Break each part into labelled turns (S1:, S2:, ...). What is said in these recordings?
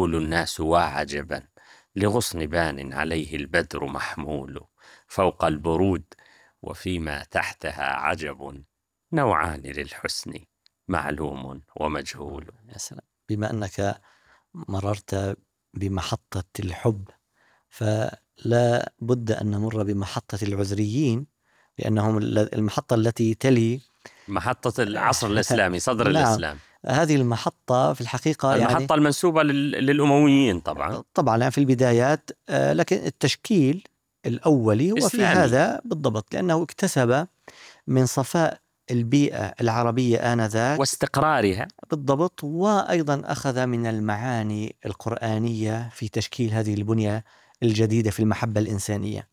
S1: يقول الناس وعجبا لغصن بان عليه البدر محمول فوق البرود وفيما تحتها عجب نوعان للحسن معلوم ومجهول.
S2: يا سلام. بما أنك مررت بمحطة الحب فلا بد أن نمر بمحطة العذريين، لأنهم المحطة التي تلي
S1: محطة العصر الإسلامي، صدر
S2: نعم.
S1: الإسلام.
S2: هذه المحطة في الحقيقة
S1: المحطة المنسوبة للأمويين طبعا.
S2: طبعا في البدايات، لكن التشكيل الأولي هو في
S1: إسلامي.
S2: هذا بالضبط، لأنه اكتسب من صفاء البيئة العربية آنذاك
S1: واستقرارها
S2: بالضبط، وأيضا أخذ من المعاني القرآنية في تشكيل هذه البنية الجديدة في المحبة الإنسانية.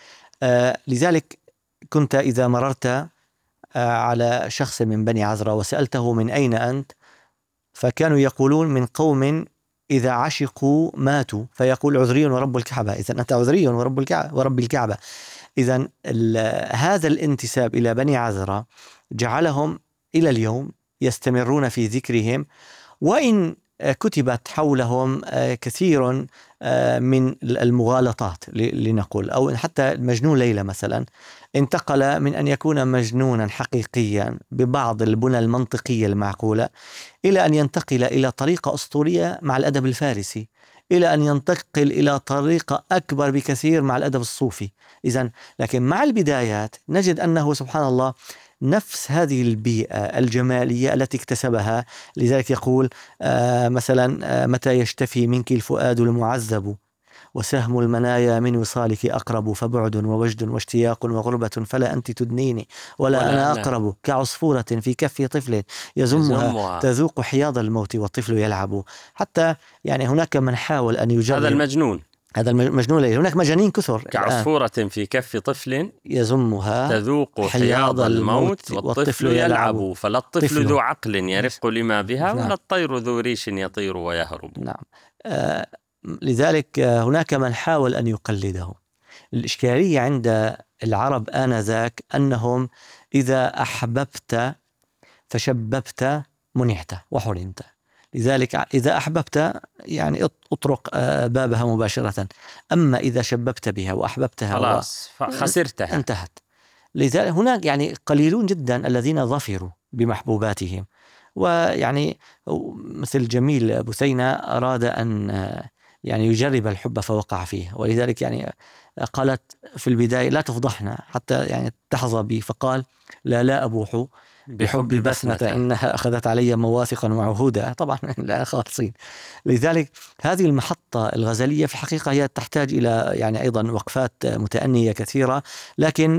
S2: لذلك كنت إذا مررت على شخص من بني عذراء وسألته من أين أنت، فكانوا يقولون من قوم إذا عشقوا ماتوا، فيقول عذري ورب الكعبة، إذن أنت عذري ورب الكعبة. إذن هذا الانتساب إلى بني عذراء جعلهم إلى اليوم يستمرون في ذكرهم، وإن كتبت حولهم كثير من المغالطات لنقول، أو حتى المجنون ليلى مثلا انتقل من أن يكون مجنونا حقيقيا ببعض البنى المنطقية المعقولة إلى أن ينتقل إلى طريقة أسطورية مع الأدب الفارسي، إلى أن ينتقل إلى طريقة أكبر بكثير مع الأدب الصوفي. إذن لكن مع البدايات نجد أنه سبحان الله نفس هذه البيئة الجمالية التي اكتسبها. لذلك يقول مثلا متى يشتفي منك الفؤاد المعذب وسهم المنايا من وصالك أقرب، فبعد ووجد واشتياق وغربة فلا أنت تدنيني ولا أنا أقرب، كعصفورة في كف طفل يزمها تذوق حياض الموت والطفل يلعب. حتى يعني هناك من حاول أن يجرب هذا المجنون ليه. هناك مجانين كثر،
S1: كعصفورة في كف طفل
S2: يزمها
S1: تذوق حياض الموت والطفل يلعب، فلا الطفل ذو عقل يرق لما بها ولا الطير ذو ريش يطير ويهرب.
S2: نعم. لذلك هناك من حاول أن يقلده. الإشكالية عند العرب آنذاك أنهم إذا أحببت فشببت منعت وحرمت. لذلك إذا أحببت يعني أطرق بابها مباشرة، أما إذا شببت بها وأحببتها
S1: خلاص خسرتها،
S2: انتهت. لذلك هناك يعني قليلون جدا الذين ظفروا بمحبوباتهم. ويعني مثل جميل بثينة أراد أن يعني يجرب الحب فوقع فيه، ولذلك يعني قالت في البداية لا تفضحنا حتى يعني تحظى بي، فقال لا أبوح بحب بسنة إنها أخذت علي مواثقا وعهودا. طبعا لا خالصين. لذلك هذه المحطة الغزلية في الحقيقة هي تحتاج إلى يعني أيضا وقفات متأنية كثيرة. لكن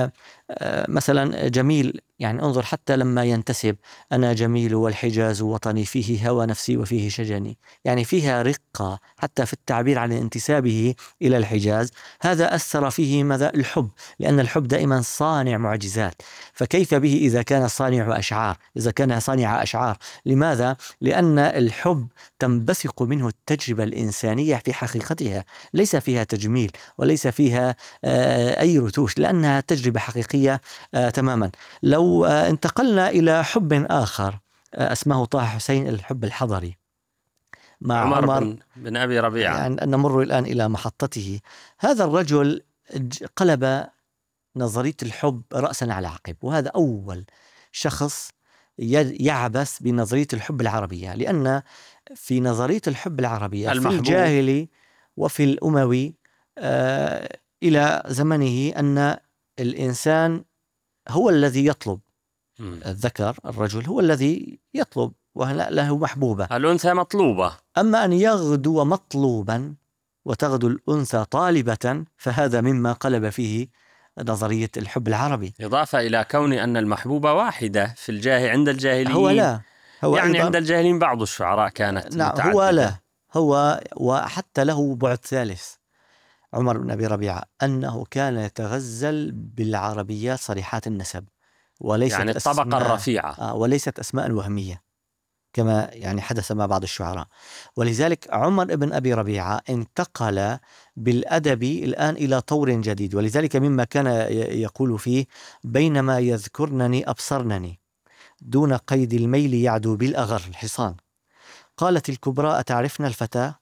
S2: مثلا جميل يعني انظر حتى لما ينتسب أنا جميل والحجاز وطني فيه هوى نفسي وفيه شجني، يعني فيها رقة حتى في التعبير عن انتسابه إلى الحجاز. هذا أثر فيه ماذا؟ الحب، لأن الحب دائما صانع معجزات، فكيف به إذا كان صانع أشعار، إذا كان صانع أشعار؟ لماذا؟ لأن الحب تنبثق منه التجربة الإنسانية في حقيقتها، ليس فيها تجميل وليس فيها أي رتوش، لأنها تجربة حقيقية تماما. لو انتقلنا إلى حب آخر اسمه طه حسين، الحب الحضري مع عمر
S1: بن أبي ربيعة،
S2: يعني نمر الآن إلى محطته. هذا الرجل قلب نظرية الحب رأسا على عقب، وهذا أول شخص يعبث بنظرية الحب العربية، لأن في نظرية الحب العربية في الجاهلي وفي الأموي إلى زمنه أن الإنسان هو الذي يطلب، الذكر الرجل هو الذي يطلب وله محبوبة،
S1: الأنثى مطلوبة.
S2: أما أن يغدو مطلوبا وتغدو الأنثى طالبة فهذا مما قلب فيه نظرية الحب العربي،
S1: إضافة إلى كون أن المحبوبة واحدة في عند الجاهليين.
S2: هو
S1: يعني عند الجاهليين بعض الشعراء كانت
S2: متعددة. هو وحتى له بعد ثالث عمر بن أبي ربيعة، أنه كان يتغزل بالعربيات صريحات النسب، وليست
S1: يعني الطبقة الرفيعة،
S2: وليست أسماء وهمية كما يعني حدث مع بعض الشعراء. ولذلك عمر بن أبي ربيعة انتقل بالأدب الآن إلى طور جديد، ولذلك مما كان يقول فيه بينما يذكرنني أبصرنني دون قيد الميل يعدو بالأغر الحصان، قالت الكبرى أتعرفنا الفتى